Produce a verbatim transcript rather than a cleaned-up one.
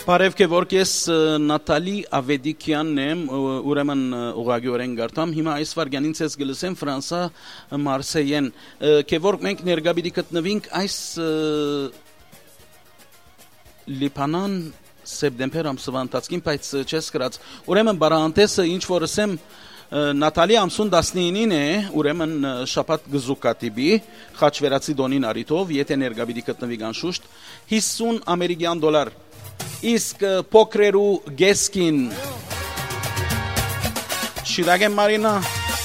Բարև Գևորգ, ես Նատալի Ավեդիկյանն եմ, ուրեմն ուղղակիորեն գարտամ, հիմա այս վարգյանին ցես գլսեմ Ֆրանսա Մարսեյեն։ Գևորգ, մենք ներկա պիտի գտնվենք այս Լիբանան սեպտեմբեր ամսվա ընթացքին, բայց չես գրած։ Ուրեմն բարանտեսը ինչ որ ասեմ Նատալի ամսուն տասնինին է, ուրեմն շաբաթ գզուկատիբի, խաչվերացի դոնին արիտով, եթե ներկա պիտի գտնվի անշուշտ հիսուն ամերիկյան դոլար։ Իսկ փոքրերու գեսկին Շիրագեն Մարինա